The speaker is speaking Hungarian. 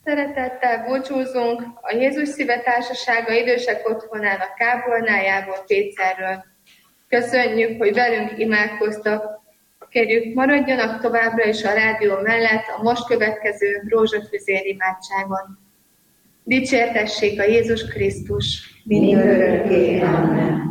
Szeretettel búcsúzunk a Jézus Szíve Társasága Idősek Otthonának kápolnájából, Pécserről. Köszönjük, hogy velünk imádkoztak. Kérjük, maradjanak továbbra is a rádió mellett a most következő rózsafüzér imádságon. Dicsértessék a Jézus Krisztus! Mindörökké. Amen.